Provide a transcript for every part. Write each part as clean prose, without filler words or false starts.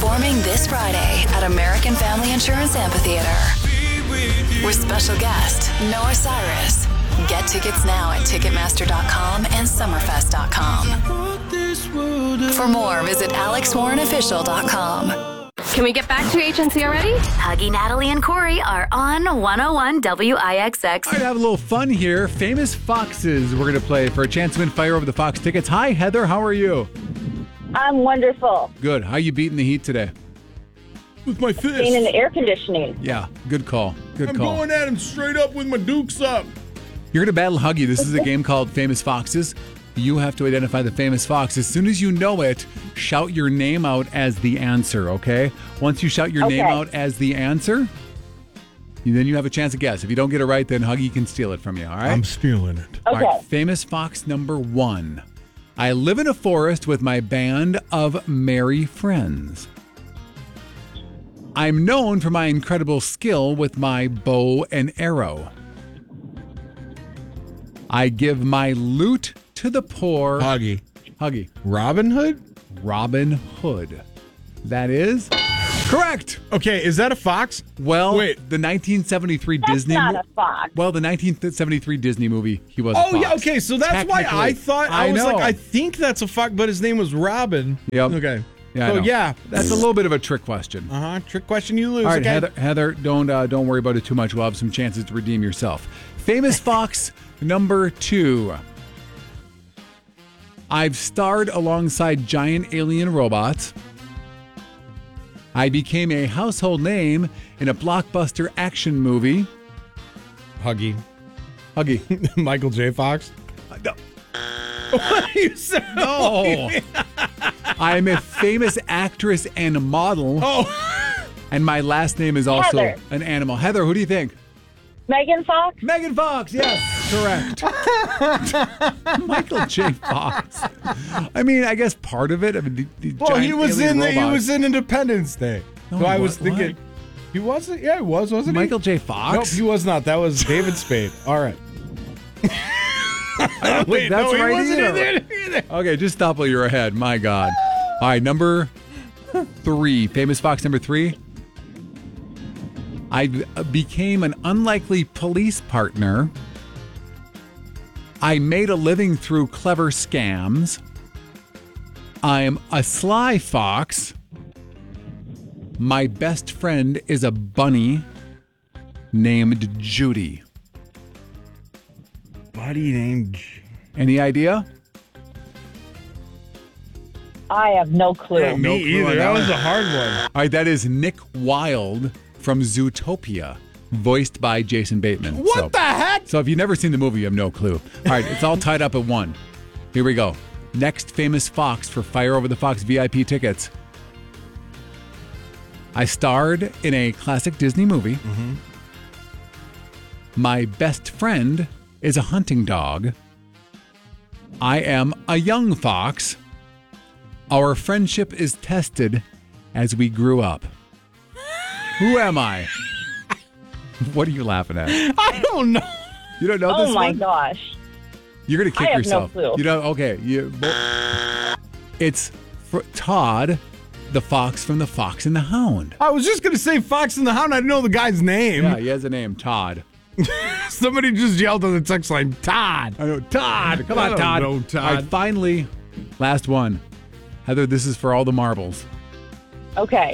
performing this Friday at American Family Insurance Amphitheater. With special guest Noah Cyrus. Get tickets now at Ticketmaster.com and Summerfest.com. For more, visit AlexWarrenOfficial.com. Can we get back to HNC already? Huggy, Natalie, and Corey are on 101 WIXX. All right, have a little fun here. Famous Foxes we're going to play for a chance to win Fire Over the Fox tickets. Hi, Heather. How are you? I'm wonderful. Good. How you beating the heat today? With my fist. Being in the air conditioning. Yeah, good call. Good I'm call. going at him straight up with my dukes up. You're going to battle Huggy. This is a game called Famous Foxes. You have to identify the famous fox. As soon as you know it, shout your name out as the answer, okay? Once you shout your name out as the answer, then you have a chance to guess. If you don't get it right, then Huggy can steal it from you, all right? I'm stealing it. Okay. All right, famous fox number 1. I live in a forest with my band of merry friends. I'm known for my incredible skill with my bow and arrow. I give my loot to the poor. Huggy. Huggy. Robin Hood? Robin Hood. That is correct. Okay, is that a fox? Well, Wait. the 1973 That's Disney not a fox. Well, the 1973 Disney movie, he was a fox. Oh, yeah, okay, so that's why Technically. I thought, I was know. like, I think that's a fox, but his name was Robin. Yep. Okay. Yeah, I So, know. yeah. That's a little bit of a trick question. Trick question, you lose. All right, okay. Heather, don't worry about it too much. We'll have some chances to redeem yourself. Famous fox number 2. I've starred alongside giant alien robots. I became a household name in a blockbuster action movie. Huggy. Huggy. Michael J. Fox? No. What you said? No. I'm a famous actress and model. Oh. And my last name is also Heather. an animal. Heather, who do you think? Megan Fox? Megan Fox, yes, correct. Michael J. Fox. I mean, I guess part of it. I mean, the Well, giant he was alien in robots. Independence Day. No, so he I was wa- thinking, what? he wasn't. Yeah, he was, wasn't Michael he? J. Fox. Nope, he was not. That was David Spade. All right. I don't think that's no, he right wasn't either. either. Okay, just stop while you're ahead. My God. All right, number 3. Famous fox number 3. I became an unlikely police partner. I made a living through clever scams. I'm a sly fox. My best friend is a bunny named Judy. Buddy named. Any idea? I have no clue. Yeah, No me clue on either. that That was one. a hard one. All right, that is Nick Wilde from Zootopia, voiced by Jason Bateman. What the heck? So if you've never seen the movie, you have no clue. All right, it's all tied up at 1. Here we go. Next famous fox for Fire Over the Fox VIP tickets. I starred in a classic Disney movie. Mm-hmm. My best friend is a hunting dog. I am a young fox. Our friendship is tested as we grew up. Who am I? What are you laughing at? I don't know. You don't know Oh this my one? gosh. You're gonna kick I have yourself. no clue. You know? Okay. It's Todd, the fox from The Fox and the Hound. I was just going to say Fox and the Hound. I didn't know the guy's name. Yeah, he has a name, Todd. Somebody just yelled on the text line, Todd. I know, Todd. Come I on, don't Todd. know, Todd. All right, finally, last one. Heather, this is for all the marbles. Okay.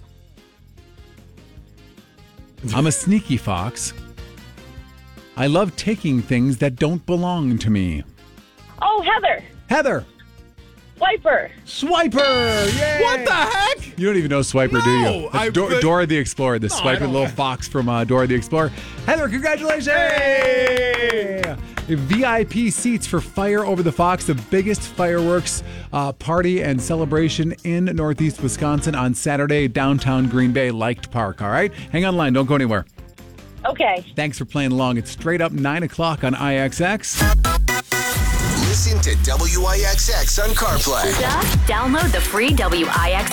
I'm a sneaky fox. I love taking things that don't belong to me. Oh, Heather. Heather. Swiper. Swiper! Yay! What the heck? You don't even know Swiper, do No, you? That's Dora the Explorer, the Swiper, don't- little fox from Dora the Explorer. Heather, congratulations! Hey! VIP seats for Fire Over the Fox, the biggest fireworks party and celebration in Northeast Wisconsin on Saturday, downtown Green Bay, Liked Park, all right? Hang on the line, don't go anywhere. Okay. Thanks for playing along. It's straight up 9 o'clock on IXX. Listen to WIXX on CarPlay. Download the free WIXX